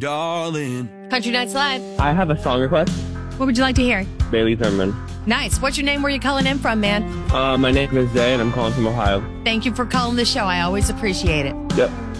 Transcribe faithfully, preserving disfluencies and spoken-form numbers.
darling. Country Nights Live. I have a song request. What would you like to hear? Bailey Thurman. Nice. What's your name? Where you calling in from, man? Uh, my name is Zay, and I'm calling from Ohio. Thank you for calling the show. I always appreciate it. Yep.